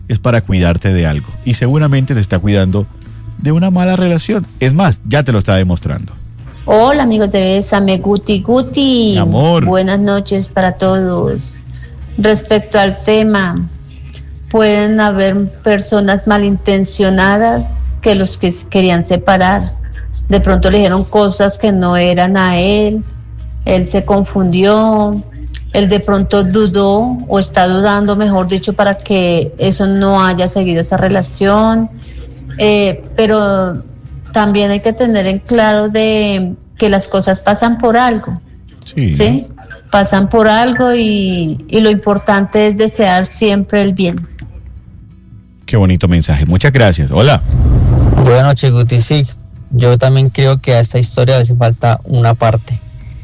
es para cuidarte de algo. Y seguramente te está cuidando de una mala relación. Es más, ya te lo está demostrando. Hola amigos de Bésame, Guti. Mi amor. Buenas noches para todos. Respecto al tema, pueden haber personas malintencionadas que los que querían separar. De pronto le dijeron cosas que no eran a él se confundió, él de pronto dudó o está dudando, mejor dicho, para que eso no haya seguido esa relación, pero también hay que tener en claro de que las cosas pasan por algo, ¿sí? Pasan por algo y lo importante es desear siempre el bien. Qué bonito mensaje, muchas gracias. Hola. Buenas noches, Guti. Sí, yo también creo que a esta historia le hace falta una parte.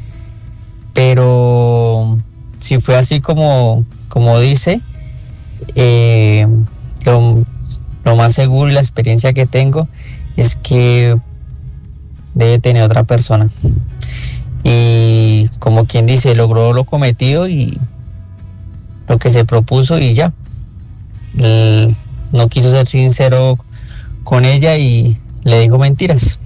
Pero si fue así como dice, lo más seguro y la experiencia que tengo es que debe tener otra persona. Y como quien dice, logró lo cometido y lo que se propuso y ya. No quiso ser sincero con ella y le dijo mentiras.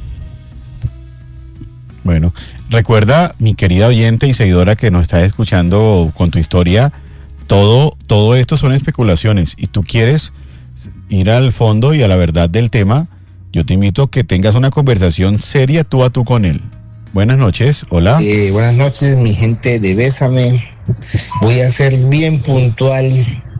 Bueno, recuerda, mi querida oyente y seguidora que nos está escuchando con tu historia, todo esto son especulaciones y tú quieres ir al fondo y a la verdad del tema. Yo te invito a que tengas una conversación seria tú a tú con él. Buenas noches, hola. Buenas noches, mi gente de Bésame. Voy a ser bien puntual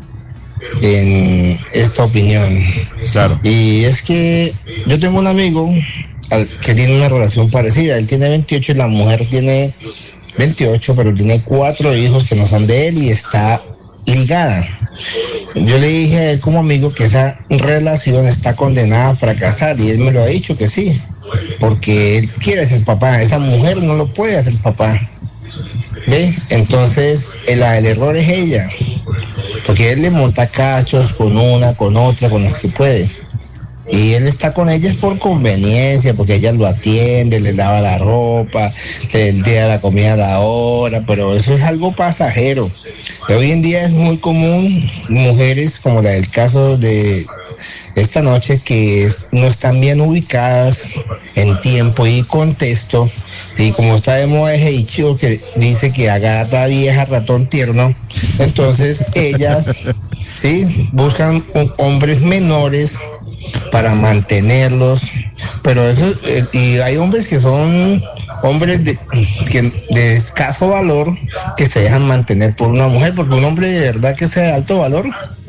en esta opinión. Claro. Y es que yo tengo un amigo que tiene una relación parecida. Él tiene 28 y la mujer tiene 28, pero tiene 4 hijos que no son de él y está ligada. Yo le dije a él como amigo que esa relación está condenada a fracasar y él me lo ha dicho que sí, porque él quiere ser papá, esa mujer no lo puede hacer papá. ¿Ve? Entonces el error es ella, porque él le monta cachos con una, con otra, con las que puede. Y él está con ellas por conveniencia, porque ella lo atiende, le lava la ropa, le da la comida a la hora, pero eso es algo pasajero. Hoy en día es muy común mujeres como la del caso de esta noche que no están bien ubicadas en tiempo y contexto, y como está de moda ese dicho que dice que a gata vieja ratón tierno, entonces ellas sí buscan hombres menores para mantenerlos, pero eso, y hay hombres que son hombres de escaso valor que se dejan mantener por una mujer, porque un hombre de verdad que sea de alto valor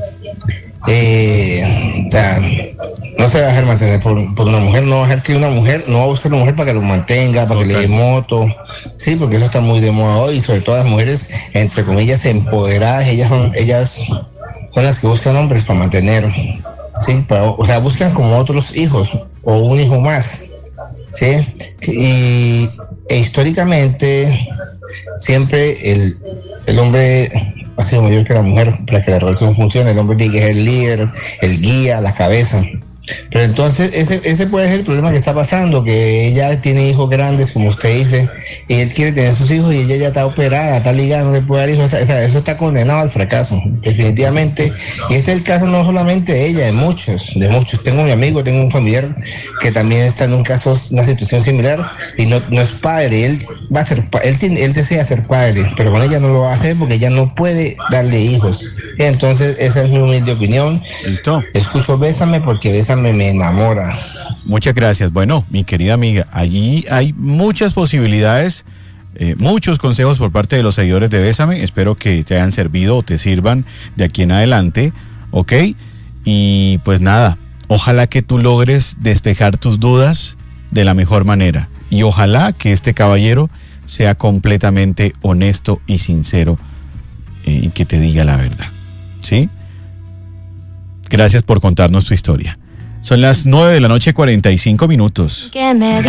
no se va a dejar mantener por una mujer, no va a dejar que una mujer, no va a buscar una mujer para que lo mantenga, para que le dé moto, sí, porque eso está muy de moda hoy, sobre todo las mujeres, entre comillas, empoderadas, ellas son las que buscan hombres para mantener. Sí, o sea, buscan como otros hijos o un hijo más, ¿sí? Y históricamente siempre el hombre ha sido mayor que la mujer para que la relación funcione. El hombre tiene que ser el líder, el guía, la cabeza. Pero entonces ese puede ser el problema que está pasando, que ella tiene hijos grandes, como usted dice, y él quiere tener sus hijos y ella ya está operada, está ligada, no le puede dar hijos, eso está condenado al fracaso, definitivamente. Y este es el caso no solamente de ella, de muchos. Tengo mi amigo, tengo un familiar que también está en una situación similar y no es padre, él va a ser, él desea ser padre, pero con ella no lo va a hacer porque ella no puede darle hijos. Entonces esa es mi humilde opinión. Listo. Escucho Bésame porque Bésame me enamora. Muchas gracias. Bueno, mi querida amiga, allí hay muchas posibilidades, muchos consejos por parte de los seguidores de Bésame. Espero que te hayan servido o te sirvan de aquí en adelante, ¿ok? Y pues nada, ojalá que tú logres despejar tus dudas de la mejor manera. Y ojalá que este caballero sea completamente honesto y sincero y que te diga la verdad, ¿sí? Gracias por contarnos tu historia. Son las 9:45 p.m.